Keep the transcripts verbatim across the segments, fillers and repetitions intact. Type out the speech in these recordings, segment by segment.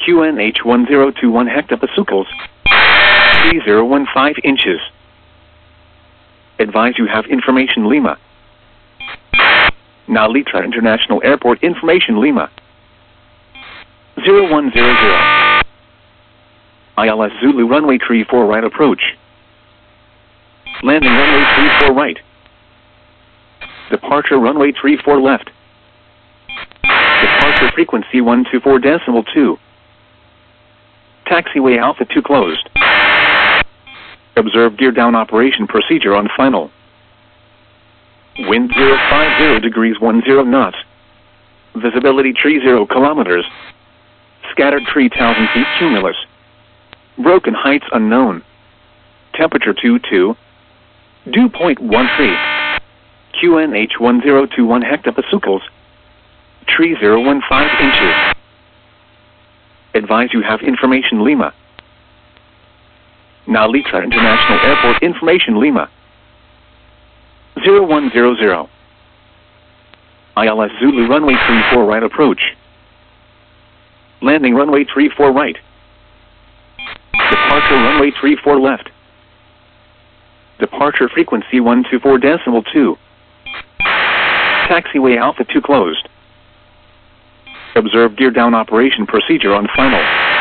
Q N H one zero two one hectopascals, three zero one five inches. Advise you have information Lima. Nalitra International Airport information Lima. zero one zero zero. I L S Zulu runway three four right approach. Landing runway three four right. Departure runway three four left. Departure frequency one two four decimal two. Taxiway Alpha two closed. Observe gear down operation procedure on final. Wind zero five zero degrees one zero knots. Visibility three zero kilometers. Scattered three thousand feet cumulus. Broken heights unknown. Temperature two two. Dew point one three. Q N H one zero two one hectopascals. three zero one five inches. Advise you have information Lima. Nalitra International Airport information Lima. zero one zero zero. I L S Zulu runway three four right approach. Landing runway three four right. Departure runway three four left. Departure frequency one two four decimal two. Taxiway Alpha two closed. Observe gear down operation procedure on final.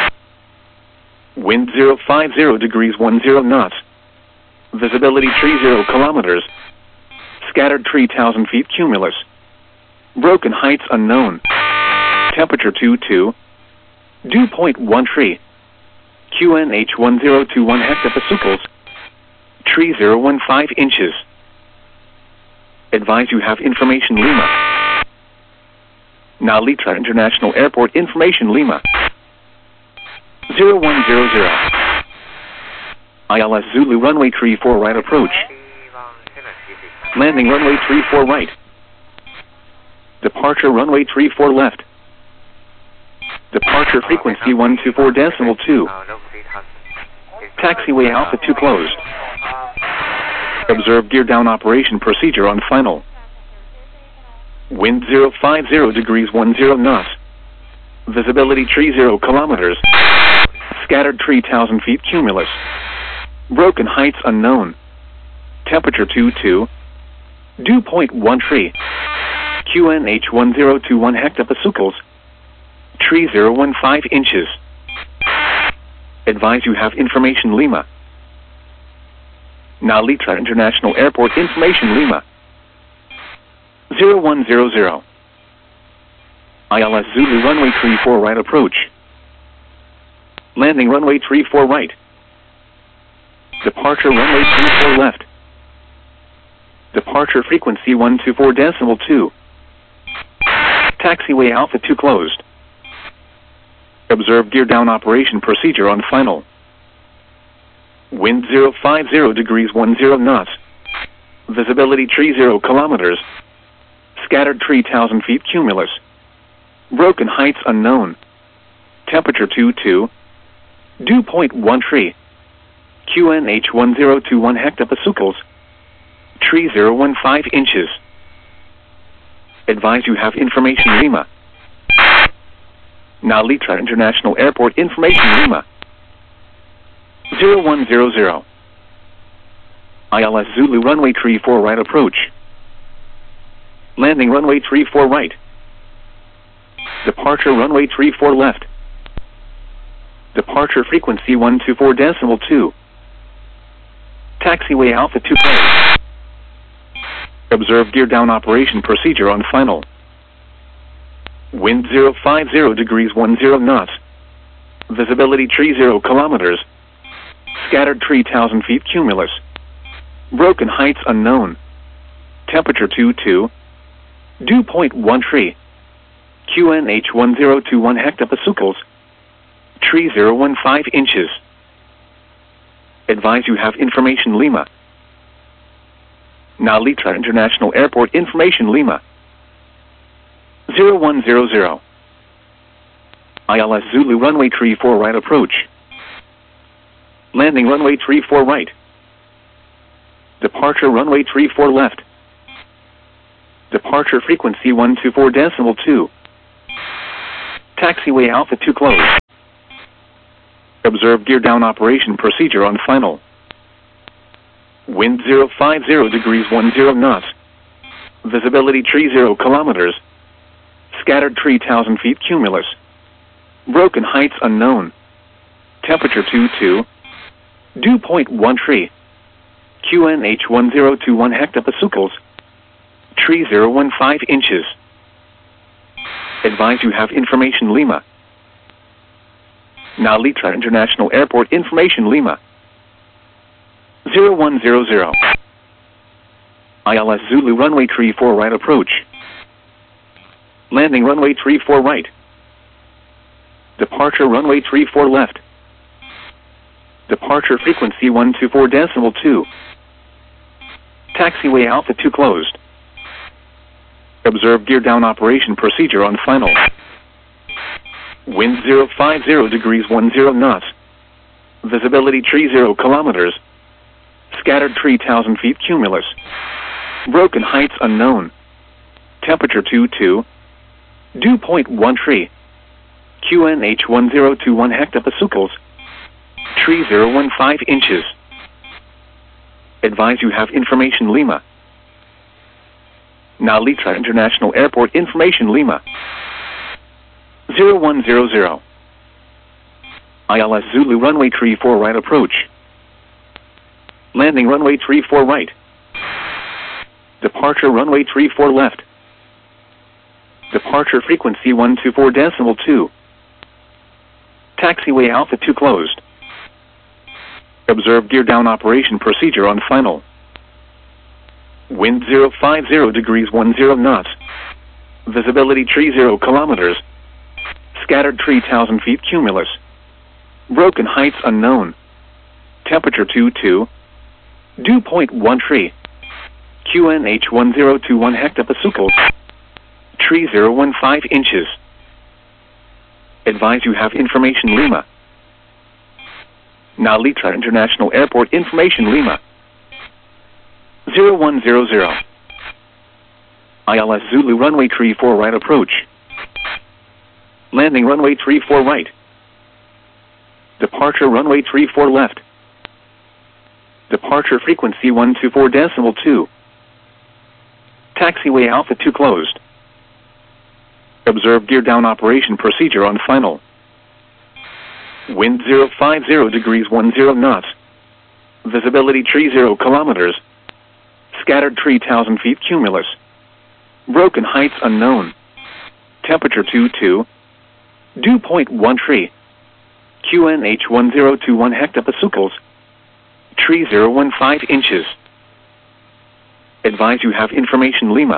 Wind zero five zero degrees one zero knots. Visibility three zero kilometers. Scattered three thousand feet cumulus. Broken heights unknown. Temperature two two. Dew point one three. Q N H one zero two one hectopascals. three zero one five inches. Advise you have information Lima. Nalitra International Airport information Lima. zero one zero zero. I L S Zulu runway three four right approach. Landing runway three four right. Departure runway three four left. Departure frequency one two four decimal two. Taxiway Alpha two closed. Observe gear down operation procedure on final. Wind zero five zero degrees one zero knots. Visibility three zero kilometers. Scattered three thousand feet cumulus. Broken heights unknown. Temperature two two. Dew point one three. Q N H one zero two one hectopascals. three zero one five inches. Advise you have information Lima. Nalitra International Airport information Lima. zero one zero zero. I L S Zulu runway three four right approach. Landing runway three four right. Departure runway three four left. Departure frequency one two four decimal two. Taxiway Alpha two closed. Observe gear down operation procedure on final. Wind zero five zero degrees one zero knots. Visibility three zero kilometers. Scattered three thousand feet cumulus. Broken heights unknown. Temperature two two. Dew point one three. Q N H one zero two one hectopascals. three zero one five inches. Advise you have information Lima. Nalitra International Airport information Lima. zero one zero zero. I L S Zulu runway three four right approach. Landing runway three four right. Departure runway three four left. Departure frequency one two four decimal two. Taxiway Alpha two closed. Observe gear down operation procedure on final. Wind zero five zero degrees one zero knots. Visibility three zero kilometers. Scattered three thousand feet cumulus. Broken heights unknown. Temperature two two. Dew point one three. Q N H one zero two one hectopascals. three zero one five inches. Advise you have information Lima. Nalitra International Airport information Lima. zero one zero zero. I L S Zulu runway three four right approach. Landing runway three four right. Departure runway three four left. Departure frequency one two four decimal two. Taxiway Alpha two closed. Observe gear down operation procedure on final. Wind zero five zero degrees one zero knots. Visibility tree zero kilometers. Scattered tree one thousand feet cumulus. Broken heights unknown. Temperature two two. Dew point one tree. Q N H one zero two one hectopascals. Tree zero one five inches. Advise you have information Lima. Now Litra International Airport information Lima. zero one zero zero. I L S Zulu runway tree four right approach. Landing runway tree four right. Departure runway tree four left. Departure frequency one two four decimal two. Taxiway Alpha two closed. Observe gear down operation procedure on final. Wind zero five zero degrees one zero knots. Visibility tree zero kilometers. Scattered tree one thousand feet cumulus. Broken heights unknown. Temperature two two. Dew point one tree. Q N H one zero two one hectopascals. Tree zero one five inches. Advise you have information Lima. Now Litra International Airport information Lima. zero one zero zero. I L S Zulu runway tree four right approach. Landing runway tree four right. Departure runway tree four left. Departure frequency one two four decimal two. Taxiway Alpha two closed. Observe gear down operation procedure on final. Wind zero five zero degrees one zero knots. Visibility tree zero kilometers. Scattered tree one thousand feet cumulus. Broken heights unknown. Temperature two two. Dew point one tree. Q N H one zero two one hectopascals. Tree zero one five inches. Advise you have information Lima. Now Litra International Airport information Lima. zero one zero zero. I L S Zulu runway tree four right approach. Landing runway tree four right. Departure runway tree four left. Departure frequency one two four decimal two. Taxiway Alpha two closed. Observe gear down operation procedure on final. Wind zero five zero degrees one zero knots. Visibility tree zero kilometers. Scattered tree one thousand feet cumulus. Broken heights unknown. Temperature two two. Dew point one tree. Q N H one zero two one hectopascals. Tree zero one five inches. Advise you have information Lima.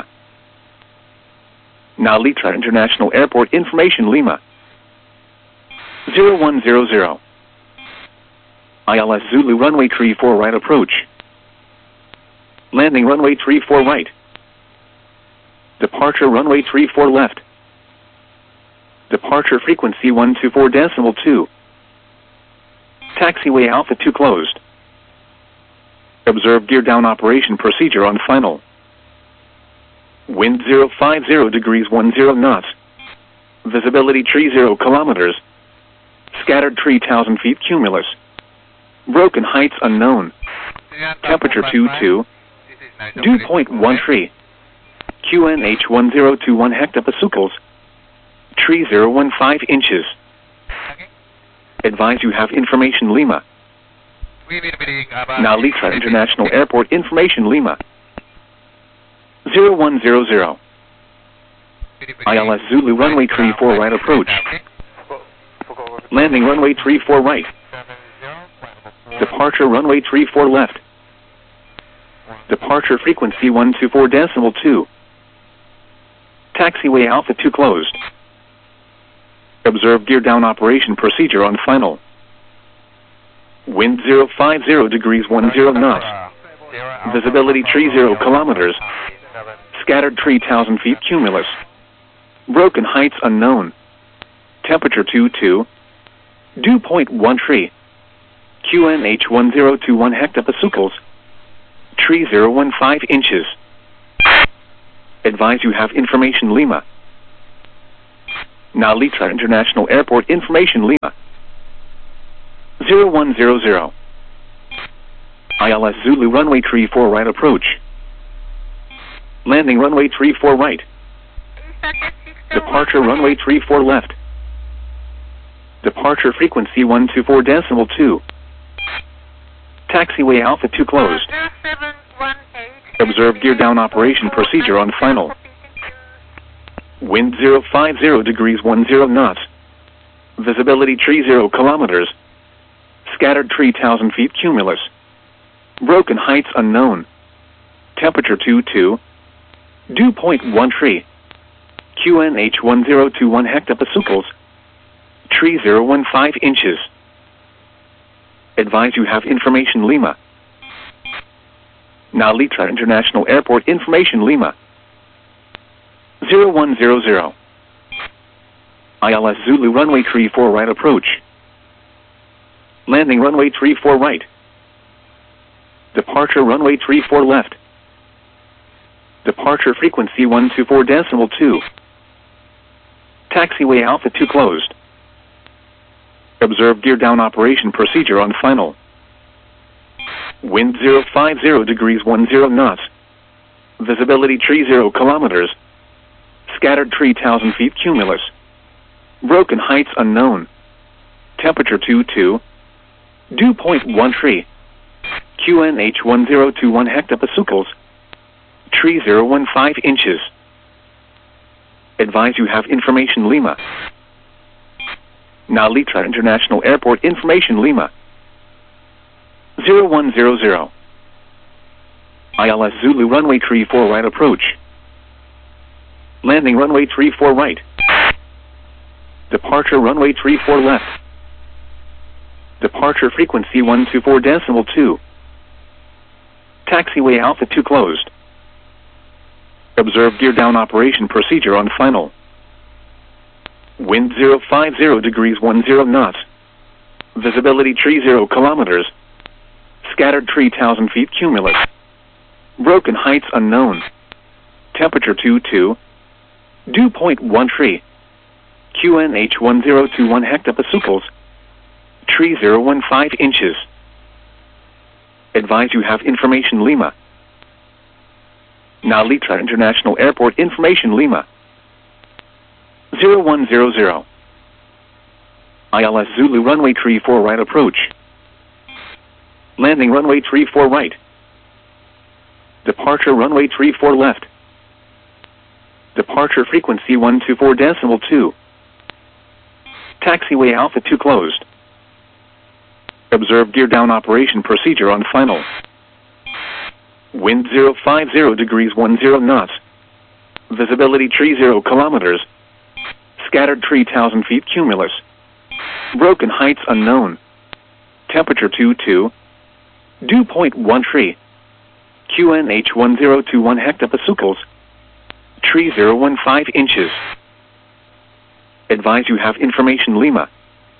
Now Litra International Airport information Lima. zero one zero zero. I L S Zulu runway tree four right approach. Landing runway tree four right. Departure runway tree four left. Departure frequency one two four decimal two. Taxiway Alpha two closed. Observe gear down operation procedure on final. Wind zero five zero degrees one zero knots. Visibility tree zero kilometers. Scattered tree one thousand feet cumulus. Broken heights unknown. Temperature two two. Dew point one tree. Q N H one zero two one hectopascals. Tree zero one five inches. Advise you have information Lima. Now Litra International Airport information Lima. zero one zero zero. I L S Zulu runway tree four right approach. Landing runway tree four right. Departure runway tree four left. Departure frequency one two four decimal two. Taxiway Alpha two closed. Observe gear down operation procedure on final. Wind zero five zero degrees one zero knots. Visibility tree zero kilometers. Scattered tree one thousand feet cumulus. Broken heights unknown. Temperature two two. Dew point one tree. Q N H one zero two one hectopascals. Tree zero one five inches. Advise you have information Lima. Now Litra International Airport information Lima. zero one zero zero. I L S Zulu runway three four right approach. Landing runway three four right. Departure runway three four left. Departure frequency one two four decimal two. Taxiway Alpha two closed. Observe gear down operation procedure on final. Wind zero five zero degrees one zero knots. Visibility three zero kilometers. Scattered three thousand feet cumulus. Broken heights unknown. Temperature two two. Dew point one three. Q N H one zero two one hectopascals. three zero one five inches. Advise you have information Lima. Now Litra International Airport information Lima. zero one zero zero. I L S Zulu runway three four right approach. Landing runway three four right. Departure runway three four left. Departure frequency one two four decimal two. Taxiway Alpha two closed. Observe gear down operation procedure on final. Wind zero five zero degrees one zero knots. Visibility three zero kilometers. Scattered three thousand feet cumulus. Broken heights unknown. Temperature two two. Dew point one three. Q N H one zero two one hectopascals. three zero one five inches. Advise you have information Lima. Now Litra International Airport information Lima. zero one zero zero. I L S Zulu runway three four right approach. Landing runway three four right. Departure runway three four left. Departure frequency one two four decimal two. Taxiway Alpha two closed. Observe gear down operation procedure on final. Wind zero five zero degrees one zero knots. Visibility three zero kilometers. Scattered three thousand feet cumulus. Broken heights unknown. Temperature two two. Dew point one three. Q N H one zero two one hectopascals. three zero one five inches. Advise you have information Lima. Now Litra International Airport information Lima. zero one zero zero. I L S Zulu runway three four right approach. Landing runway three four right. Departure runway three four left. Departure frequency one two four decimal two. Taxiway Alpha two closed. Observe gear down operation procedure on final. Wind zero five zero degrees one zero knots. Visibility three zero kilometers. Scattered three thousand feet cumulus. Broken heights unknown. Temperature two two. Dew point one three. Q N H one zero two one hectopascals. three zero one five inches. Advise you have information Lima.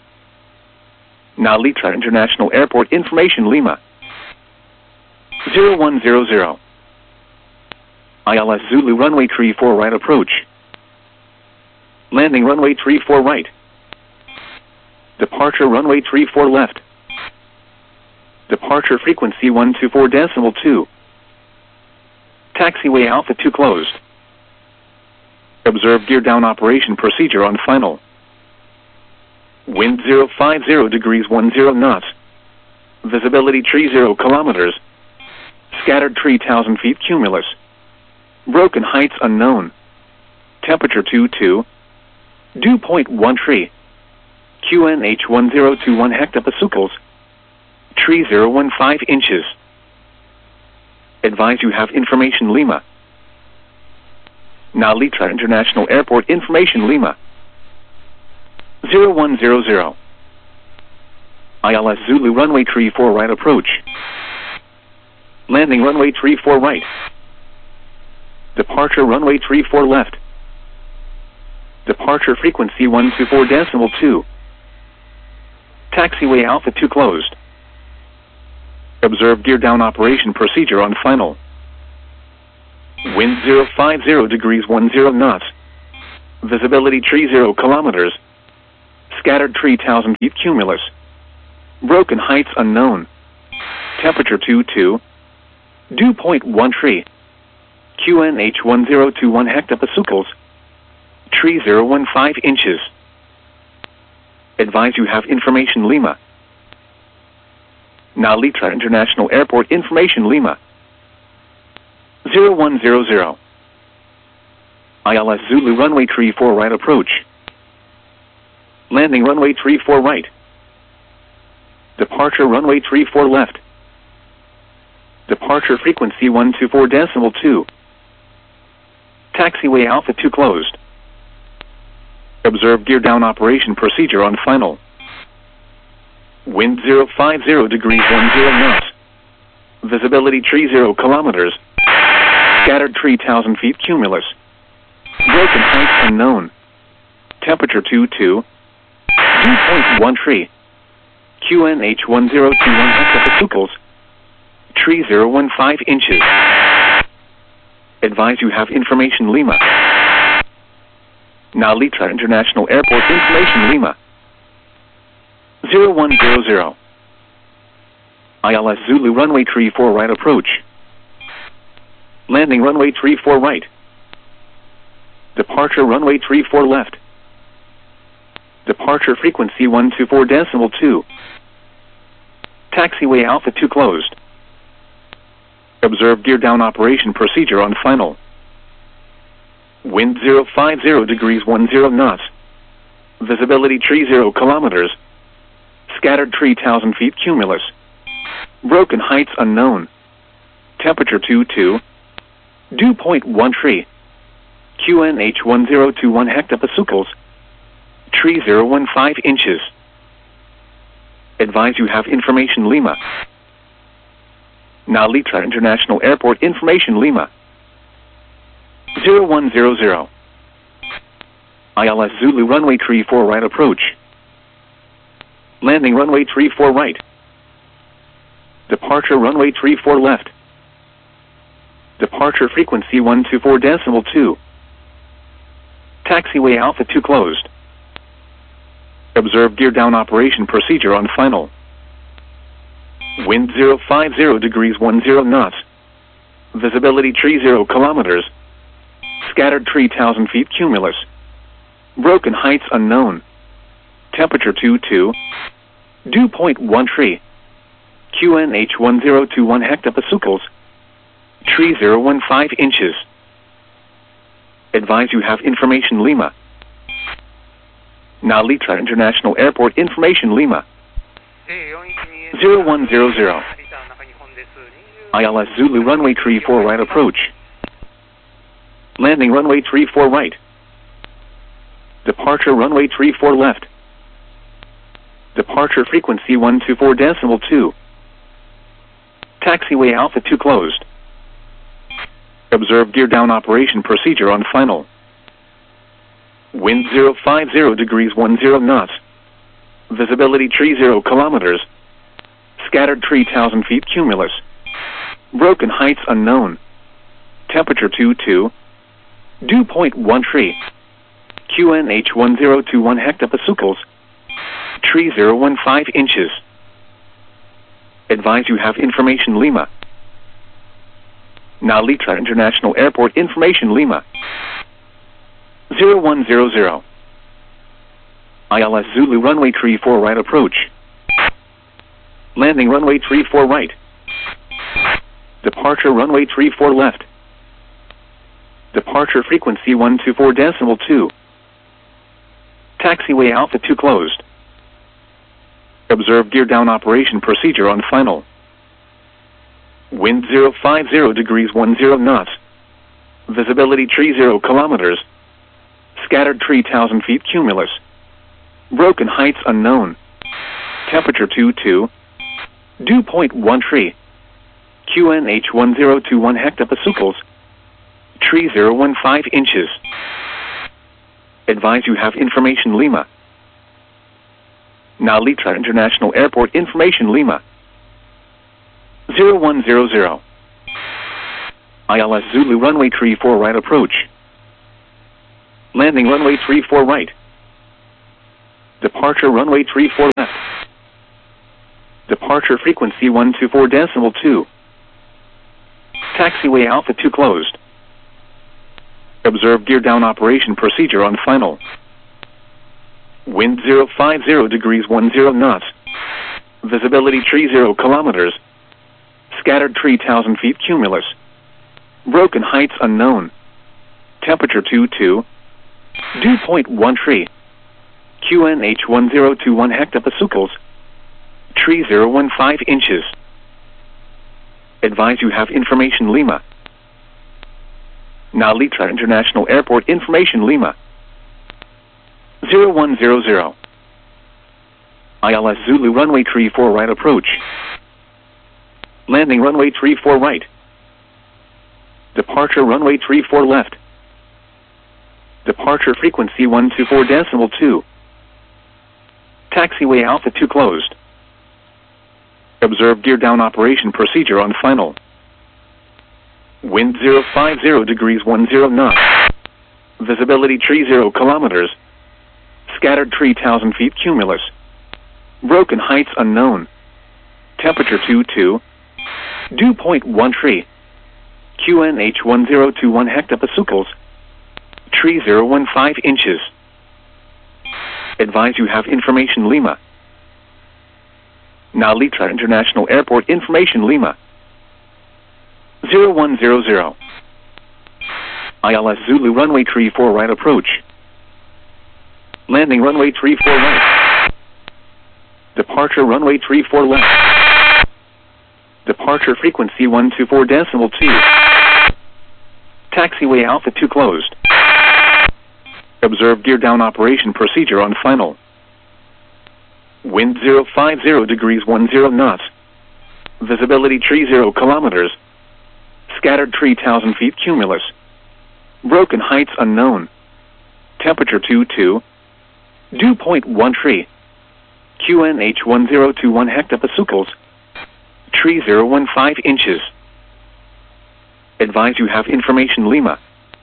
Now Litra International Airport information Lima. zero one zero zero. I L S Zulu runway three four right approach. Landing runway three four right. Departure runway three four left. Departure frequency one two four decimal two. Taxiway Alpha two closed. Observe gear down operation procedure on final. Wind zero five zero degrees one zero knots. Visibility three zero kilometers. Scattered three thousand feet cumulus. Broken heights unknown. Temperature two two. Dew point one three. Q N H one zero two one hectopascals. three zero one five inches. Advise you have information Lima. Now Litra International Airport information Lima. zero one zero zero. I L S Zulu runway three four right approach. Landing runway three four right. Departure runway three four left. Departure frequency one two four decimal two. Taxiway Alpha two closed. Observe gear down operation procedure on final. Wind zero five zero degrees one zero knots. Visibility three zero kilometers. Scattered three thousand feet cumulus. Broken heights unknown. Temperature two two. Dew point one tree. Q N H one zero two one hectopascals. Tree zero one five inches. Advise you have information Lima. Nalitra International Airport information Lima. zero one zero zero. I L S Zulu runway tree four right approach. Landing runway tree four right. Departure runway tree four left. Departure frequency one two four decimal two. Taxiway Alpha two closed. Observe gear down operation procedure on final. Wind zero five zero degrees one zero knots. Visibility tree zero kilometers. Scattered tree thousand feet cumulus. Broken heights unknown. Temperature two two. Dew point one tree. Q N H one zero two one hectopascals. Tree zero one five inches. Advise you have information Lima. Nalitra International Airport information Lima. zero one zero zero. I L S Zulu runway tree four right approach. Landing runway tree four right. Departure runway tree four left. Departure frequency one two four decimal two. Taxiway Alpha two closed. Observe gear down operation procedure on final. Wind zero five zero degrees one zero knots. Visibility tree zero kilometers. Scattered tree thousand feet cumulus. Broken heights unknown. Temperature two two. Dew point one tree. Q N H one zero two one hectopascals. Tree zero one five inches. Advise you have information Lima. Nalitra International Airport information Lima. zero one zero zero. I L S Zulu runway tree four right approach. Landing runway tree four right. Departure runway tree four left. Departure frequency one two four decimal two. Taxiway Alpha two closed. Observe gear down operation procedure on final. Wind zero five zero degrees one zero knots. Visibility tree zero kilometers. Scattered tree thousand feet cumulus. Broken heights unknown. Temperature two two. Dew point one tree. Q N H one zero two one hectopascals. Tree zero one five inches. Advise you have information Lima. Nalitra International Airport information Lima. zero one zero zero. I L S Zulu runway tree four right approach. Landing runway tree four right. Departure runway tree four left. Departure frequency one two four decimal two. Taxiway Alpha two closed. Observe gear down operation procedure on final. Wind zero five zero degrees one zero knots. Visibility tree zero kilometers. Scattered tree thousand feet cumulus. Broken heights unknown. Temperature two two. Dew point one tree. Q N H one zero two one hectopascals. Tree zero one five inches. Advise you have information Lima. Nalitra International Airport information Lima. zero one zero zero. I L S Zulu runway tree four right approach. Landing runway tree four right. Departure runway tree four left. Departure frequency one two four decimal two. Taxiway Alpha two closed. Observe gear down operation procedure on final. Wind zero five zero degrees one zero knots. Visibility tree zero kilometers. Scattered tree thousand feet cumulus. Broken heights unknown. Temperature two two. Dew point one tree. Q N H one zero two one hectopascals. Tree zero one five inches. Advise you have information Lima. Nalitra International Airport information Lima. zero one zero zero. I L S Zulu runway tree four right approach. Landing runway tree four right. Departure runway tree four left. Departure frequency one two four decimal two. Taxiway Alpha two closed. Observe gear down operation procedure on final. Wind zero five zero degrees one zero knots. Visibility tree zero kilometers. Scattered tree thousand feet cumulus. Broken heights unknown. Temperature two two. Dew point one tree. Q N H one zero two one hectopascals. Tree zero one five inches. Advise you have information Lima. Now Litra International Airport information Lima. zero one zero zero. I L S Zulu runway tree four right approach. Landing runway tree four right. Departure runway tree four left. Departure frequency one two four decimal two. Taxiway Alpha two closed. Observe gear down operation procedure on final. Wind zero five zero degrees one zero knots. Visibility tree zero kilometers. Scattered tree thousand feet cumulus. Broken heights unknown. Temperature two two. Dew point one tree. Q N H one zero two one hectopascals. Tree zero one five inches. Advise you have information Lima. Now Litra International Airport information Lima. zero one zero zero. I L S Zulu runway tree four right approach. Landing runway tree four right. Departure runway tree four left. Departure frequency one two four decimal two. Taxiway Alpha two closed. Observe gear down operation procedure on final. Wind zero five zero degrees one zero knots. Visibility tree zero kilometers. Scattered tree thousand feet cumulus. Broken heights unknown. Temperature two two. Dew point one tree. Q N H one zero two one hectopascals. Tree zero one five inches. Advise you have information Lima.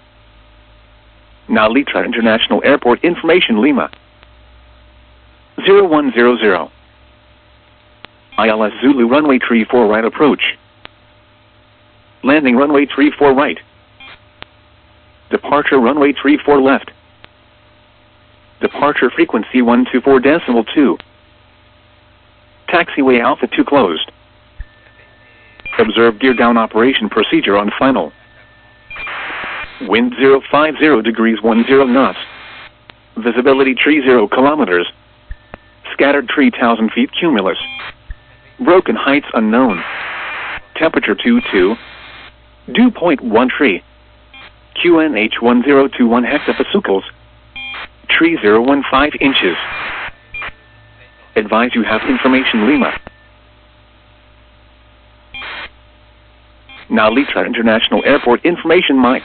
Now Litra International Airport information Lima. zero one zero zero. I L S Zulu runway tree four right approach. Landing runway tree four right. Departure runway tree four left. Departure frequency one two four decimal two. Taxiway Alpha two closed. Observe gear down operation procedure on final. Wind zero five zero degrees one zero knots. Visibility tree zero kilometers. Scattered tree thousand feet cumulus. Broken heights unknown. Temperature two two. Dew point one tree. Q N H one zero two one hectopascals. Tree zero one five inches. Advise you have information Lima. Now Litra International Airport information Mike.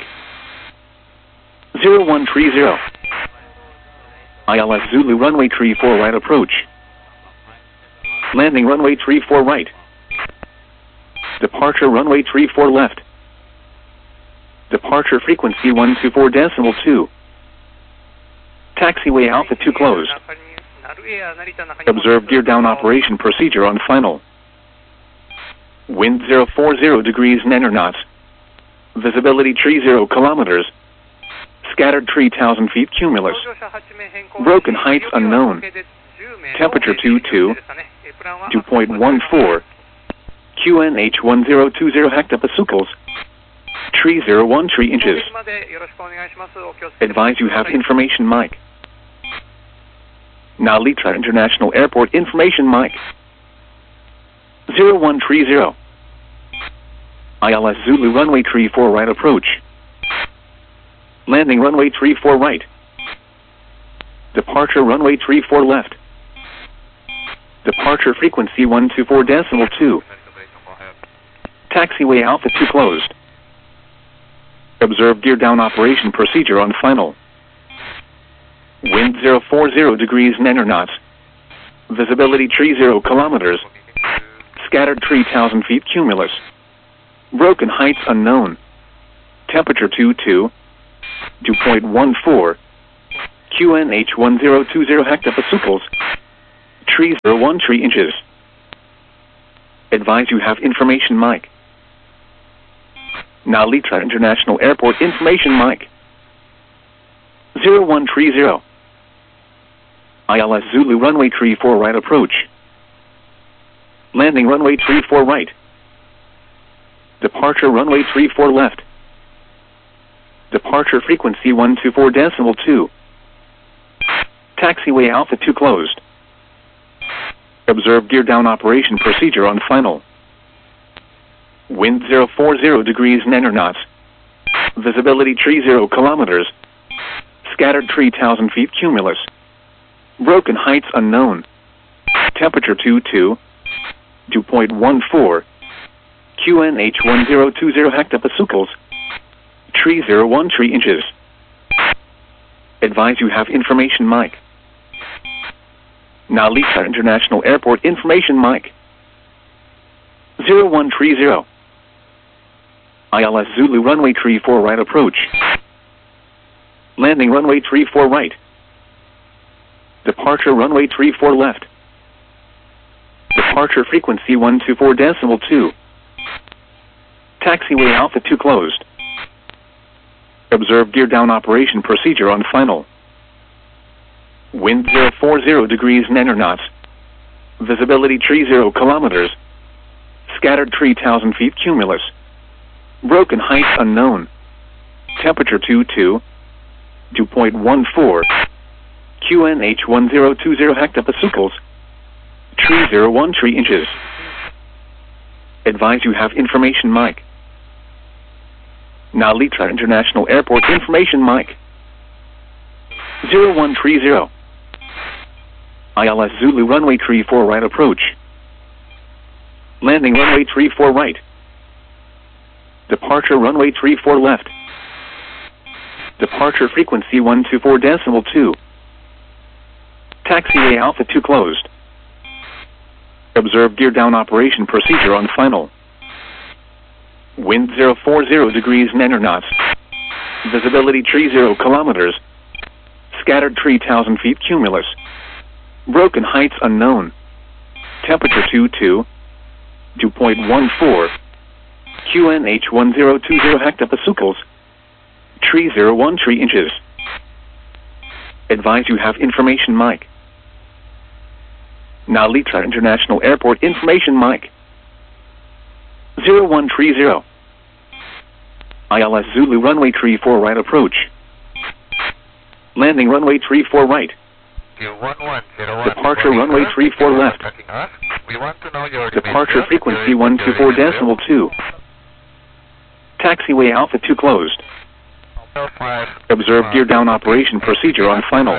zero one three zero. I L S Zulu runway tree four right approach. Landing runway tree four right. Departure runway tree four left. Departure frequency one two four decimal two. Taxiway Alpha two closed. Observe gear down operation procedure on final. Wind zero four zero degrees nine knots. Visibility tree zero kilometers. Scattered tree thousand feet cumulus. Broken heights unknown. Temperature two two. Dew point one four. Q N H one zero two zero hectopascals. Tree zero one three inches. Advise you have information Mike. Now Litra International Airport information Mike. zero one three zero. I L S Zulu runway tree four right approach. Landing runway tree four right. Departure runway tree four left. Departure frequency one two four decimal two. Taxiway Alpha two closed. Observe gear down operation procedure on final. Wind zero four zero degrees nine knots. Visibility tree zero kilometers. Scattered tree thousand feet cumulus. Broken heights unknown. Temperature two two. Dew point one four. Q N H one zero two zero hectopascals. Tree zero one three inches. Advise you have information mic. Nalita International Airport information mic. zero one three zero. I L S Zulu runway three four right approach. Landing runway three four right. Departure runway three four left. Departure frequency one two four decimal two. Taxiway Alpha two closed. Observe gear down operation procedure on final. Wind zero four zero degrees nine knots. Visibility three zero kilometers. Scattered three thousand feet cumulus. Broken heights unknown. Temperature two two. dew point one four. Q N H one zero two zero hectopascals. Tree zero one three inches. Advise you have information mic. Nalita International Airport information mic. zero one three zero. I L S Zulu runway three four right approach. Landing runway three four right. Departure runway three four left. Departure frequency one two four decimal two. Taxiway Alpha two closed. Observe gear down operation procedure on final. Wind zero four zero degrees nine knots. Visibility three zero kilometers. Scattered three thousand feet cumulus. Broken heights unknown. Temperature two two. dew point one four. Q N H one zero two zero hectopascals. Tree zero one three inches. Advise you have information mic. Nalita International Airport information mic. zero one three zero. I L S Zulu runway three four right approach. Landing runway three four right. Departure runway three four left. Departure frequency one two four decimal two. Taxiway Alpha two closed. Observe gear down operation procedure on final. Wind zero four zero degrees nine knots. Visibility three zero kilometers. Scattered three thousand feet cumulus. Broken heights unknown. Temperature two two. dew point one four. Q N H one zero two zero hectopascals. Tree zero one three inches. Advise you have information mic. Nalita International Airport information mic. zero one three zero. I L S Zulu runway three four right approach. Landing runway three four right. Departure runway three four left. Departure frequency one two four decimal two. Taxiway Alpha two closed. Observe gear down operation procedure on final.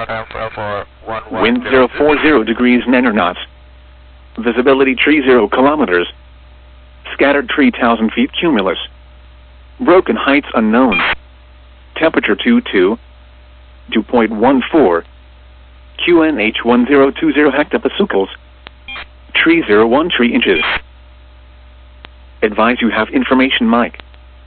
Wind zero four zero degrees nine knots. Visibility three zero kilometers. Scattered three thousand feet cumulus. Broken heights unknown. Temperature two two. dew point one four. Q N H one zero two zero hectopascals. Tree zero one three inches. Advise you have information mic.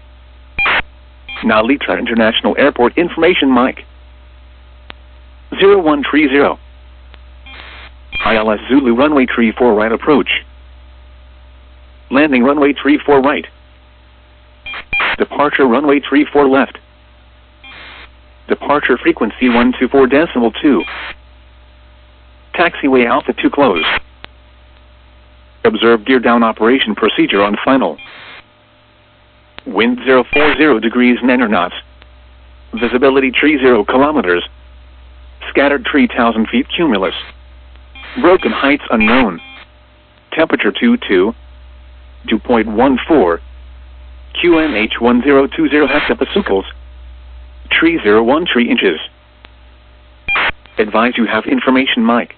Nalita International Airport information mic. zero one three zero. I L S Zulu runway three four right approach. Landing runway three four right. Departure runway three four left. Departure frequency one two four decimal two. Taxiway Alpha two closed. Observe gear down operation procedure on final. Wind zero four zero degrees nine knots. Visibility three zero kilometers. Scattered three thousand feet cumulus. Broken heights unknown. Temperature two two. dew point one four. Q N H one zero two zero hectopascals. Tree zero one three inches. Advise you have information mic.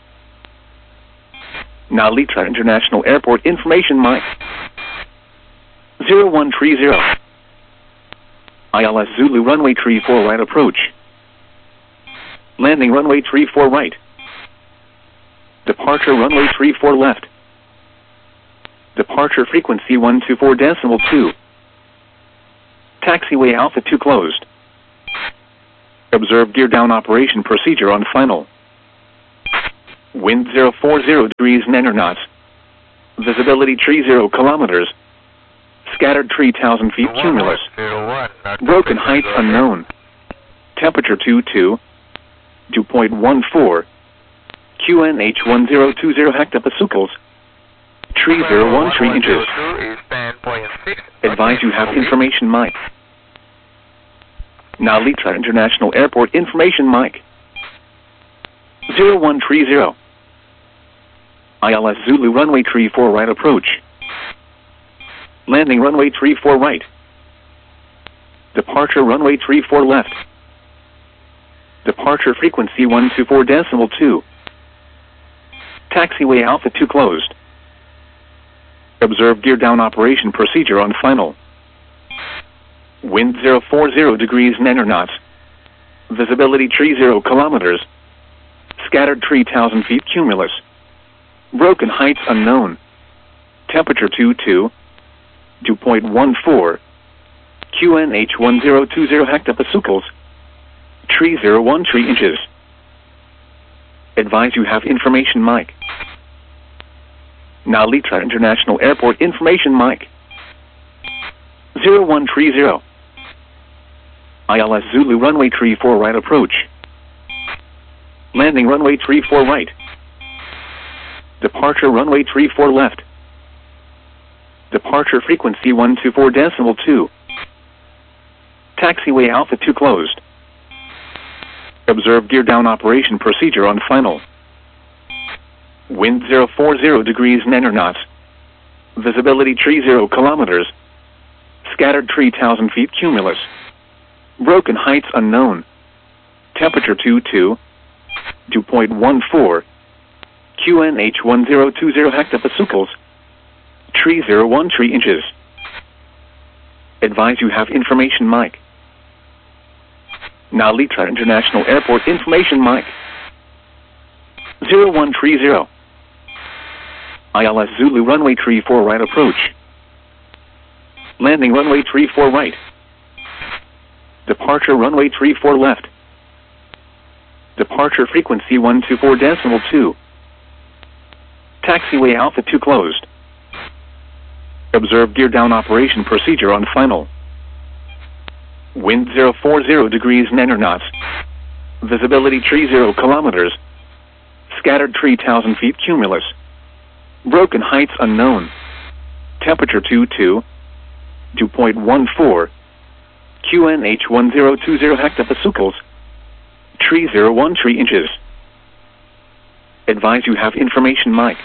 Nalita International Airport information mic. zero one three zero. I L S Zulu runway three four right approach. Landing runway three four right. Departure runway three four left. Departure frequency one two four decimal two. Taxiway Alpha two closed. Observe gear down operation procedure on final. Wind zero four zero degrees nine knots. Visibility tree zero kilometers. Scattered tree thousand feet cumulus. Broken heights unknown. Temperature two two. Dew point one four. Q N H one zero two zero hectopascals. Tree zero one three inches. Advise you have information mic. Now Litra International Airport information mic. zero one three zero. I L S Zulu runway three four right approach. Landing runway three four right. Departure runway three four left. Departure frequency one two four decimal two. Taxiway Alpha two closed. Observe gear down operation procedure on final. Wind zero four zero degrees nine knots. Visibility tree zero kilometers. Scattered tree thousand feet cumulus. Broken heights unknown. Temperature two two. Dew point one four. Q N H one zero two zero hectopascals. Tree zero one three inches. Advise you have information mic. Now Litra International Airport information mic. zero one three zero. I L S Zulu runway three four right approach. Landing runway three four right. Departure runway three four left. Departure frequency one two four decimal two. Taxiway Alpha two closed. Observe gear down operation procedure on final. Wind zero four zero degrees nine knots. Visibility tree zero kilometers. Scattered tree thousand feet cumulus. Broken heights unknown. Temperature two two. Dew point one four. Q N H one zero two zero hectopascals. Tree zero one three inches. Advise you have information mic. Now Litra International Airport information mic. zero one three zero. I L S Zulu runway three four right approach. Landing runway three four right. Departure runway three four left. Departure frequency one two four decimal two. Taxiway Alpha two closed. Observe gear down operation procedure on final. Wind zero four zero degrees nine knots. Visibility tree zero kilometers. Scattered tree thousand feet cumulus. Broken heights unknown. Temperature two two. Dew point one four. Q N H one zero two zero hectopascals. Tree zero one three inches. Advise you have information mic.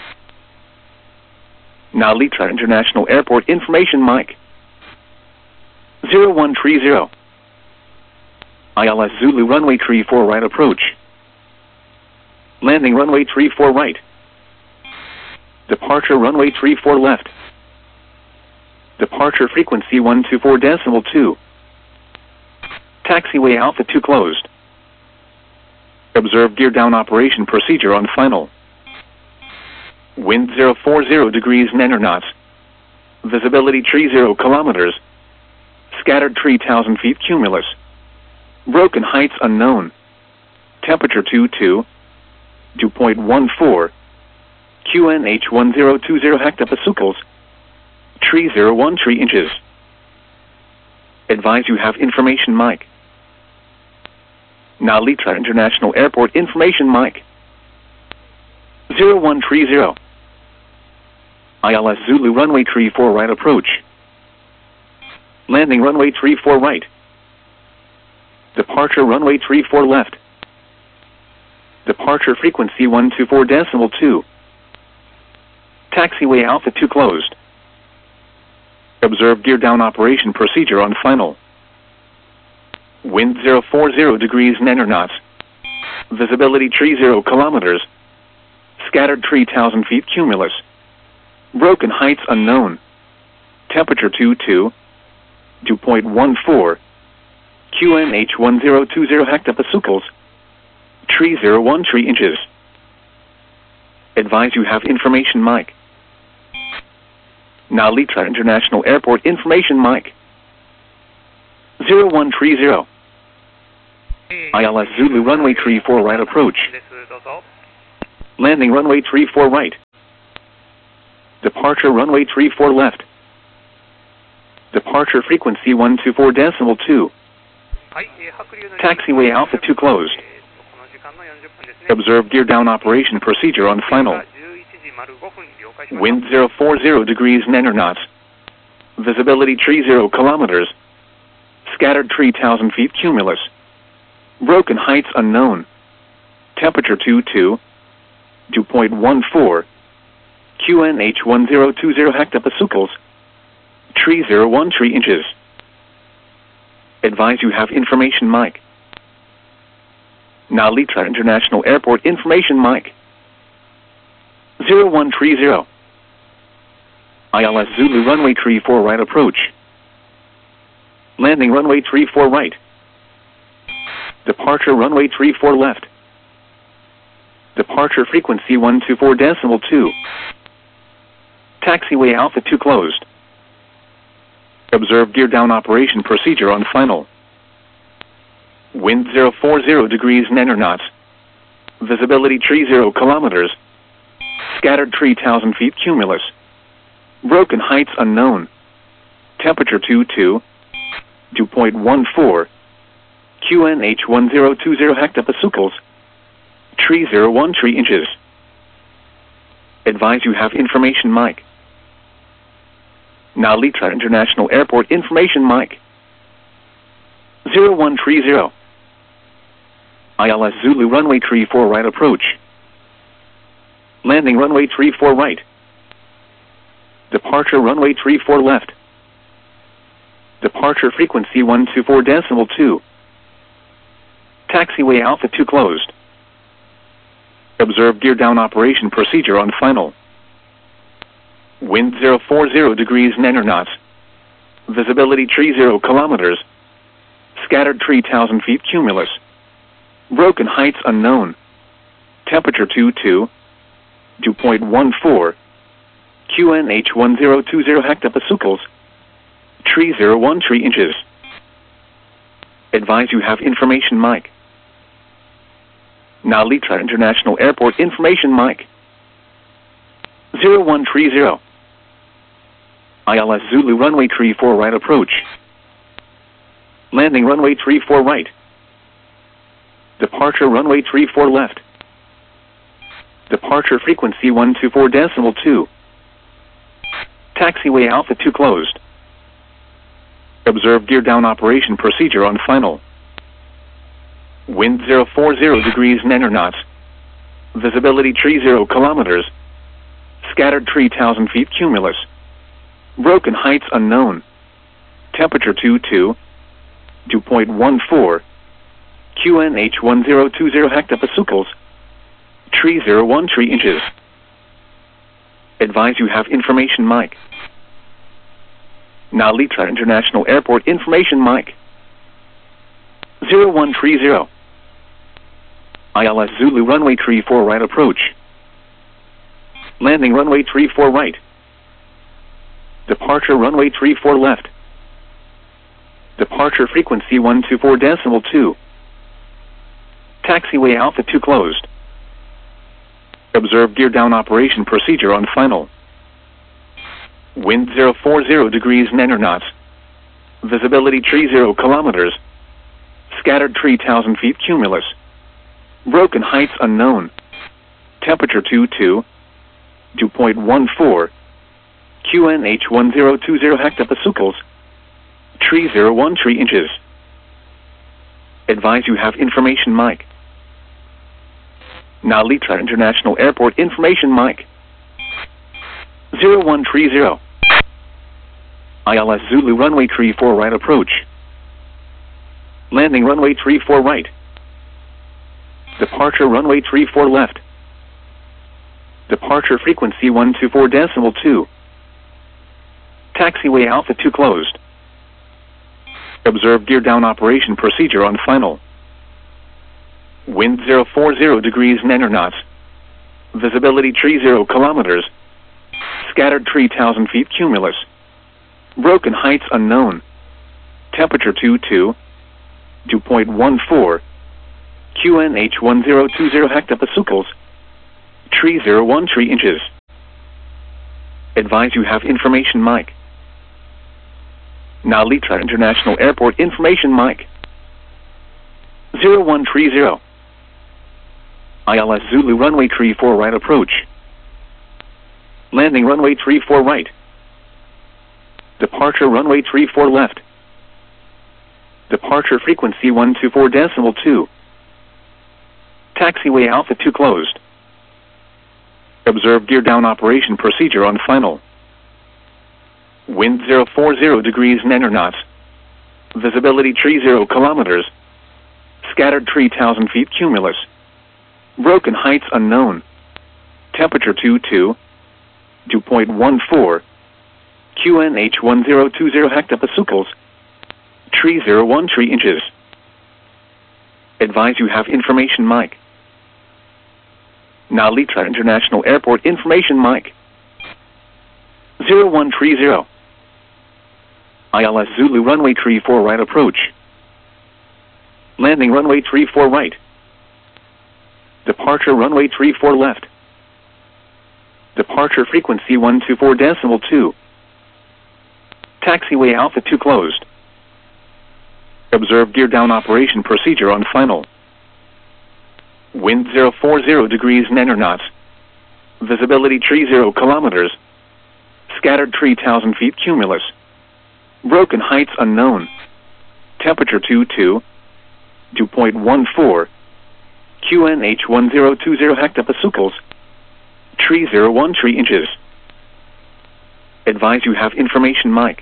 Now Litra International Airport information mic. zero one three zero. I L S Zulu runway three four right approach. Landing runway three four right. Departure runway three four left. Departure frequency one two four decimal two. Taxiway Alpha two closed. Observe gear down operation procedure on final. Wind zero four zero degrees nine knots. Visibility tree zero kilometers. Scattered tree thousand feet cumulus. Broken heights unknown. Temperature two two. Dew point one four. Q N H one zero two zero hectopascals. Tree zero one three inches. Advise you have information mic. Now Litra International Airport information mic. zero one three zero. I L S Zulu runway three four right approach. Landing runway three four right. Departure runway three four left. Departure frequency one two four decimal two. Taxiway Alpha two closed. Observe gear down operation procedure on final. Wind zero four zero degrees nine knots. Visibility tree zero kilometers. Scattered tree thousand feet cumulus. Broken heights unknown. Temperature two two. Dew point one four. Q N H one zero two zero hectopascals. Tree zero one three inches. Advise you have information mic. Now Litra International Airport information mic. zero one three zero. I L S Zulu runway three four right approach. Landing runway three four right. Departure runway three four left. Departure frequency one two four decimal two. Taxiway Alpha two closed. Observe gear down operation procedure on final. Wind zero four zero degrees nine knots. Visibility three zero kilometers. Scattered three thousand feet cumulus. Broken heights unknown. Temperature two two. two point one four. Q N H one zero two zero hectopascals. three zero one three inches. Advise you have information mic. Narita International Airport information mic. zero one three zero. I L S Zulu runway three four right approach. Landing runway three four right. Departure runway three four left. Departure frequency one two four decimal two. Taxiway Alpha two closed. Observe gear down operation procedure on final. Wind zero four zero degrees nine knots. Visibility three zero kilometers. Scattered three thousand feet cumulus. Broken heights unknown. Temperature two two. two point one four. Q N H one zero two zero hectopascals. three zero one three inches. Advise you have information mic. Narita International Airport information mic. zero one three zero. I L S Zulu runway three four right approach. Landing runway three four right. Departure runway three four left. Departure frequency one two four decimal two. Taxiway Alpha two closed. Observe gear down operation procedure on final. Wind zero four zero degrees nine knots. Visibility three zero kilometers. Scattered three thousand feet cumulus. Broken heights unknown. Temperature two two. two point one four. Q N H one zero two zero hectopascals. three zero one three inches. Advise you have information mic. Narita International Airport information mic. zero one three zero. I L S Zulu runway three four right approach. Landing runway three four right. Departure runway three four left. Departure frequency one two four decimal two. Taxiway Alpha two closed. Observe gear down operation procedure on final. Wind zero four zero degrees nine knots. Visibility three zero kilometers. Scattered three thousand feet cumulus. Broken heights unknown. Temperature two two. two point one four. Q N H one zero two zero hectopascals. three zero one three inches. Advise you have information mic. Narita International Airport information mic. zero one three zero. I L S Zulu runway three four right approach. Landing runway three four right. Departure runway three four left. Departure frequency one two four decimal two. Taxiway Alpha two closed. Observe gear down operation procedure on final. Wind zero four zero degrees nine knots. Visibility three zero kilometers. Scattered three thousand feet cumulus. Broken heights unknown. Temperature two two. two point one four. Q N H one zero two zero hectopascals. three zero one three inches. Advise you have information mic. Narita International Airport information mic. zero one three zero. I L S Zulu runway three four right approach. Landing runway three four right. Departure runway three four left. Departure frequency one two four decimal two. Taxiway Alpha two closed. Observe gear down operation procedure on final. Wind zero four zero degrees nine knots. Visibility three zero kilometers. Scattered three thousand feet cumulus. Broken heights unknown. Temperature two two. two point one four. Q N H one zero two zero hectopascals. three zero one three inches. Advise you have information mic. Narita International Airport information mic. zero one three zero. I L S Zulu runway three four right approach. Landing runway three four right. Departure runway three four left. Departure frequency one two four decimal two. Taxiway Alpha two closed. Observe gear down operation procedure on final. Wind zero four zero degrees nine knots. Visibility three zero kilometers. Scattered three thousand feet cumulus. Broken heights unknown. Temperature two two. Dew point one four. Q N H one zero two zero hectopascals. three zero one three inches. Advise you have information mic. Narita International Airport information mic. zero one three zero. I L S Zulu runway three four right approach. Landing runway three four right. Departure runway three four left. Departure frequency one two four decimal two. Taxiway Alpha two closed. Observe gear down operation procedure on final. Wind zero four zero degrees nine knots. Visibility three zero kilometers. Scattered three thousand feet cumulus. Broken heights unknown. Temperature two two. Dew point one four. Q N H one zero two zero hectopascals. three zero one three inches. Advise you have information mic.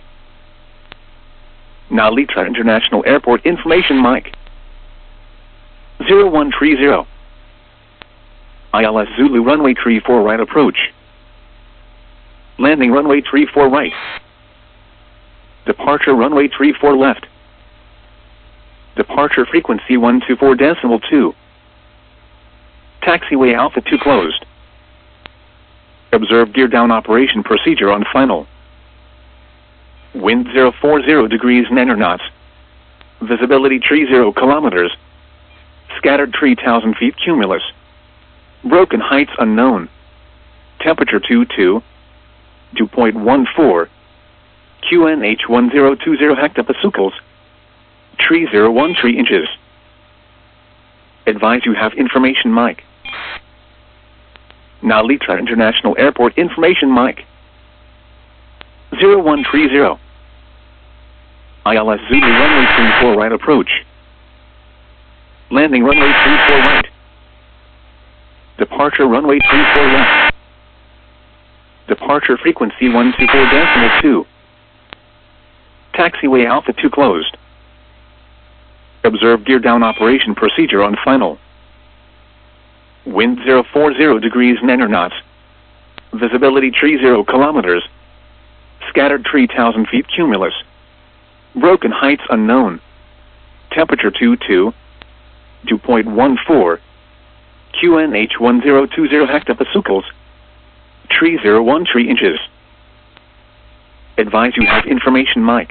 Narita International Airport information mic. zero one three zero. I L S Zulu runway three four right approach. Landing runway three four right. Departure runway three four left. Departure frequency one two four decimal two. Taxiway Alpha two closed. Observe gear down operation procedure on final. Wind zero four zero degrees nine knots. Visibility three zero kilometers. Scattered three thousand feet cumulus. Broken heights unknown. Temperature two two. Dew point one four. Q N H one zero two zero hectopascals. three zero one three inches. Advise you have information mic. Narita International Airport information mic. zero one three zero. I L S Zulu runway three four right approach. Landing runway three four right. Departure runway three four left. Departure frequency one two four decimal two. Taxiway Alpha two closed. Observe gear down operation procedure on final. Wind zero four zero degrees nine knots. Visibility three zero kilometers. Scattered three thousand feet cumulus. Broken heights unknown. Temperature two two. Dew point one four. Q N H one zero two zero hectopascals. three zero one three inches. Advise you have information mic.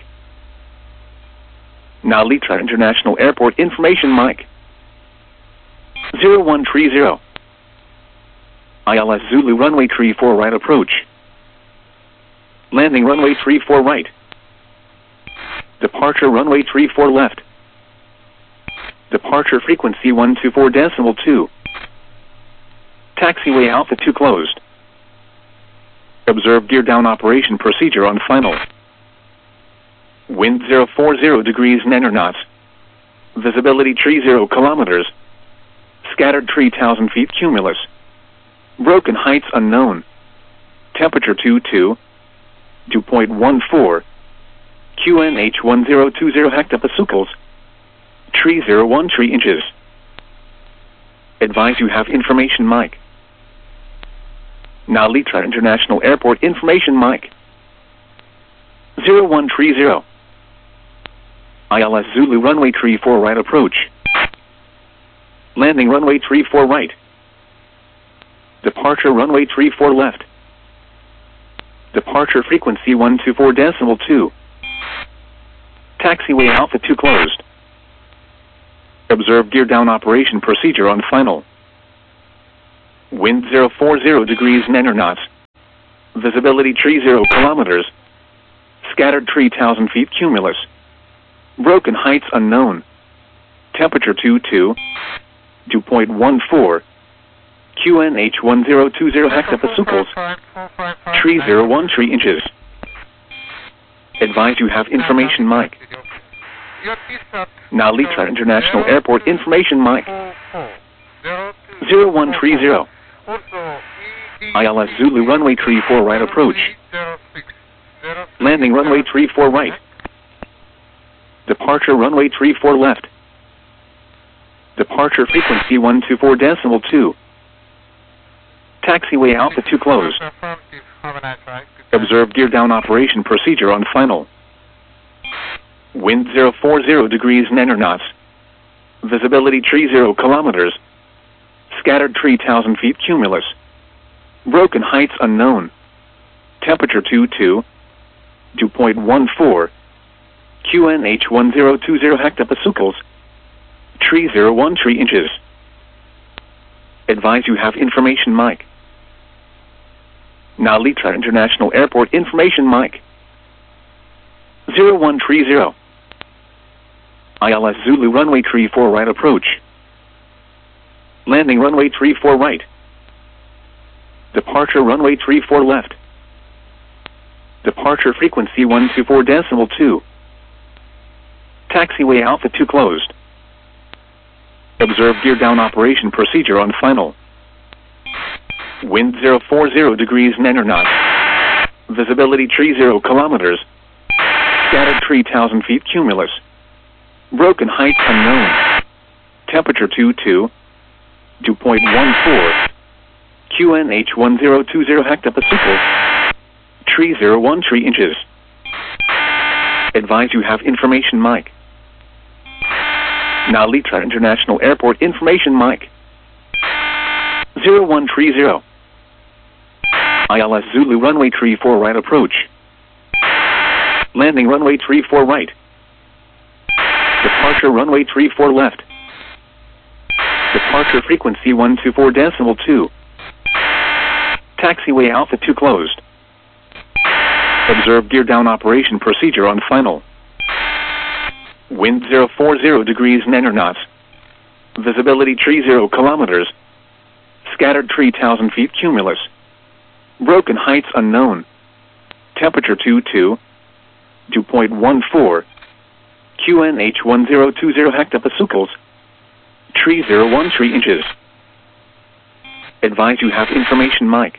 Narita International Airport information mic. zero one three zero. I L S Zulu runway three four right approach. Landing runway three four right. Departure runway three four left. Departure frequency one two four decimal two. Taxiway Alpha two closed. Observe gear down operation procedure on final. Wind zero four zero degrees nine knots. Visibility three zero kilometers. Scattered three thousand feet cumulus. Broken heights unknown. Temperature two two. Dew point one four. Q N H one zero two zero hectopascals. three zero one three inches. Advise you have information mic. Narita International Airport information mic. zero one three zero. I L S Zulu runway three four right approach. Landing runway three four right. Departure runway three four left. Departure frequency one two four decimal two. Taxiway Alpha two closed. Observe gear down operation procedure on final. Wind zero four zero degrees nine knots. Visibility tree zero kilometers. Scattered tree one thousand feet cumulus. Broken heights unknown. Temperature two two. Dew point one four. Q N H one zero two zero hectopascals. Tree zero one three inches. Advise you have information mic. Now Litra International Airport information mic. zero one three zero. I L S Zulu runway three four right approach. Landing runway three four right. Departure runway three four left. Departure frequency one two four decimal two. Taxiway Alpha two closed. Observe gear down operation procedure on final. Wind zero four zero degrees nine knots. Visibility tree zero kilometers. Scattered tree one thousand feet cumulus. Broken heights unknown. Temperature two two. Dew point one four. Q N H one zero two zero hectopascals. Tree zero one three inches. Advise you have information mic. Now Litra International Airport information mic. zero one three zero. I L S Zulu runway three four right approach. Landing runway three four right. Departure runway three four left. Departure frequency one two four decimal two. Taxiway Alpha two closed. Observe gear down operation procedure on final. Wind zero four zero degrees nine knots. Visibility tree zero kilometers. Scattered tree one thousand feet cumulus. Broken heights unknown. Temperature two two. Dew point one four. Q N H one zero two zero hectopascals. Tree zero one three inches. Advise you have information mic. Now Litra International Airport information mic. zero one three zero. I L S Zulu runway three four right approach. Landing runway three four right. Departure runway three four left. Departure frequency one two four decimal two. Taxiway Alpha two closed. Observe gear down operation procedure on final. Wind zero four zero degrees nine knots. Visibility tree zero kilometers. Scattered tree one thousand feet cumulus. Broken heights unknown. Temperature two two. Dew point one four. Q N H one zero two zero hectopascals. Tree zero one three inches. Advise you have information mic.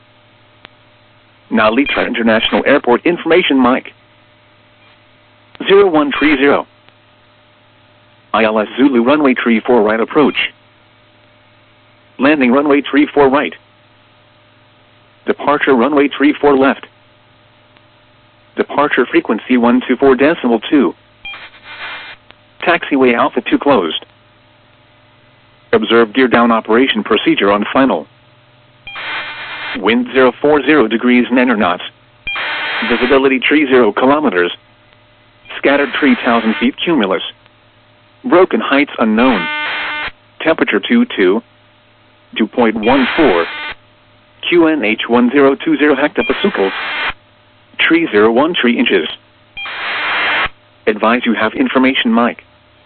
Now Litra International Airport information mic. zero one three zero. I L S Zulu runway three four right approach. Landing runway three four right. Departure runway three four left. Departure frequency one two four decimal two. Taxiway Alpha two closed. Observe gear down operation procedure on final. Wind zero four zero degrees nine knots. Visibility tree zero kilometers. Scattered tree one thousand feet cumulus. Broken heights unknown. Temperature two two. Dew point one four. Q N H one zero two zero hectopascals. Tree zero one three inches. Advise you have information mic.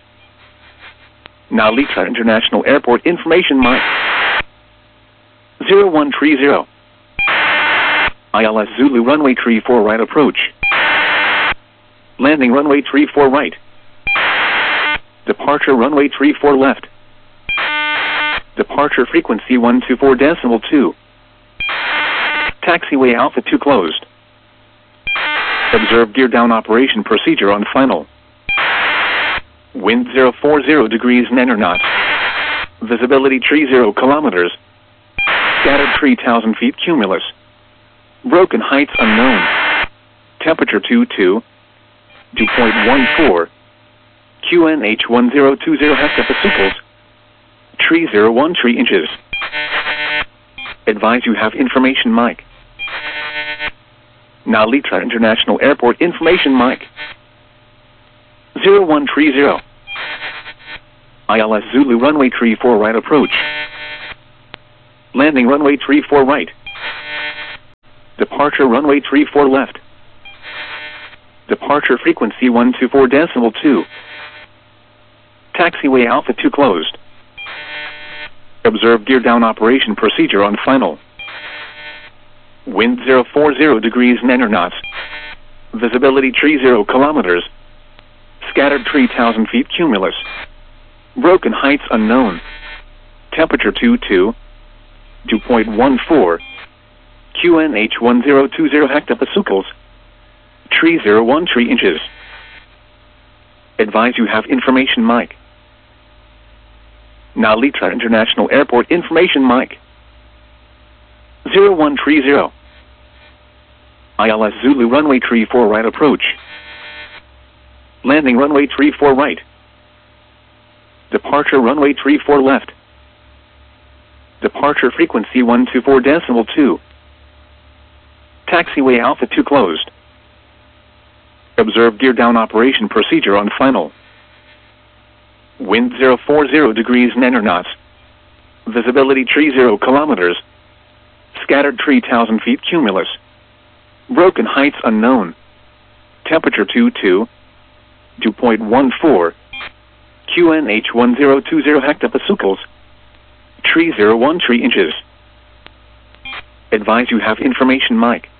Now Litra International Airport information mic. zero one three zero. I L S Zulu runway three four right approach. Landing runway three four right. Departure runway three four left. Departure frequency one two four decimal two. Taxiway Alpha two closed. Observe gear down operation procedure on final. Wind zero four zero degrees nine knots. Visibility tree zero kilometers. Scattered tree one thousand feet cumulus. Broken heights unknown. Temperature two two. Dew point one four. Q N H one zero two zero hectopascals. Tree zero one three inches. Advise you have information mic. Now Litra International Airport information mic. zero one three zero. I L S Zulu runway three four right approach. Landing runway three four right. Departure runway three four left. Departure frequency one two four decimal two. Taxiway Alpha two closed. Observe gear down operation procedure on final. Wind zero four zero degrees nine knots. Visibility tree zero kilometers. Scattered tree thousand feet cumulus. Broken heights unknown. Temperature two two. Dew point one four. Q N H one zero two zero hectopascals. Tree zero one three inches. Advise you have information mic. Now Litra International Airport information mic. zero one three zero. I L S Zulu runway three four right approach. Landing runway three four right. Departure runway three four left. Departure frequency one two four decimal two. Taxiway Alpha two closed. Observe gear down operation procedure on final. Wind zero four zero degrees nine knots. Visibility tree zero kilometers. Scattered tree thousand feet cumulus. Broken heights unknown. Temperature two two. Dew point one four. Q N H one zero two zero hectopascals. Tree zero one three inches. Advise you have information mic.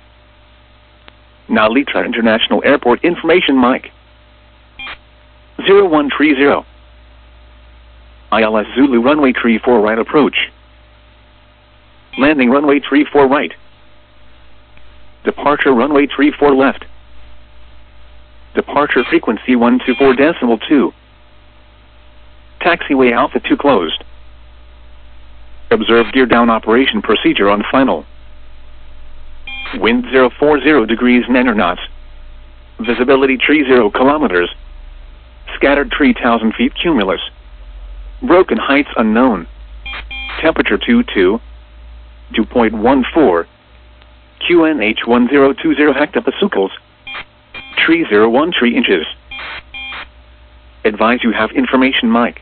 Now Litra International Airport information mic. zero one three zero. I L S Zulu runway three four right approach. Landing runway three four right. Departure runway three four left. Departure frequency one two four decimal two. Taxiway Alpha two closed. Observe gear down operation procedure on final. Wind zero four zero degrees nine knots. Visibility tree zero kilometers. Scattered tree thousand feet cumulus. Broken heights unknown. Temperature two two. Dew point one four. Q N H one zero two zero hectopascals. Tree zero one three inches. Advise you have information mic.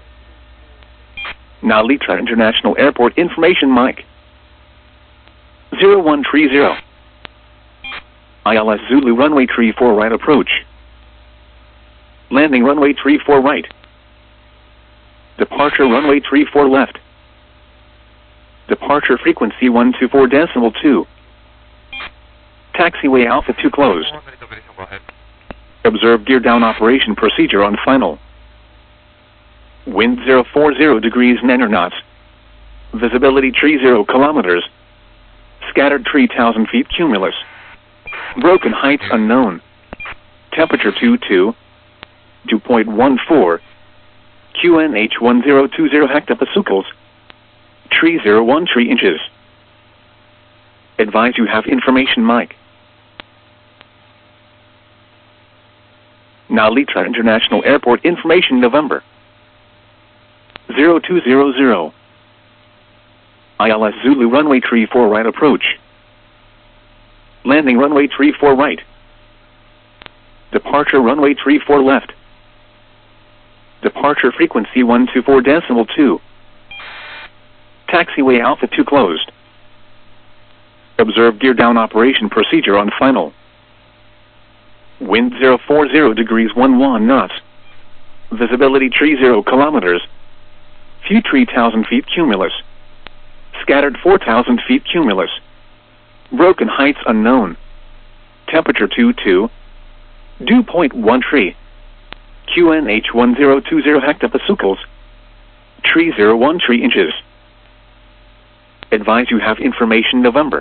Now Litra International Airport information mic. zero one three zero. I L S Zulu runway three four right approach. Landing runway three four right. Departure runway three four left. Departure frequency one two four decimal two. Taxiway Alpha two closed. Observe gear down operation procedure on final. Wind zero four zero degrees nine knots. Visibility tree zero kilometers. Scattered tree thousand feet cumulus. Broken heights unknown. Temperature two two. Dew point one four. Q N H one zero two zero hectopascals. Tree zero one three inches. Advise you have information mic. Now Litra International Airport information November. zero two zero zero. I L S Zulu runway three four right approach. Landing runway three four right. Departure runway three four left. Departure frequency one two four decimal two. Taxiway Alpha two closed. Observe gear down operation procedure on final. Wind zero four zero degrees one one knots. Visibility tree zero kilometers. Few tree thousand feet cumulus. Scattered four thousand feet cumulus. Broken heights unknown. Temperature two two. Dew point one three. Q N H one zero two zero hectopascals. Tree zero one three inches. Advise you have information November.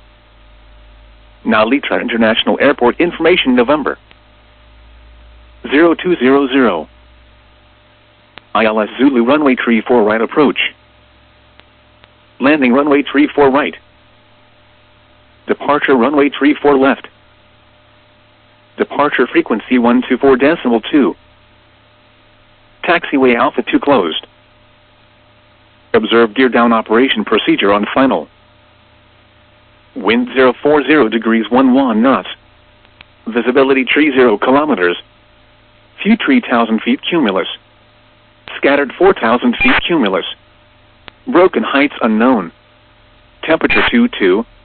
Now Litra International Airport information November. zero two zero zero. I L S Zulu runway three four right approach. Landing runway three four right. Departure runway three four left. Departure frequency one two four decimal two. Taxiway Alpha two closed. Observe gear down operation procedure on final. Wind zero four zero degrees one one knots. Visibility tree zero kilometers. Few tree thousand feet cumulus. Scattered four thousand feet cumulus. Broken heights unknown. Temperature two two.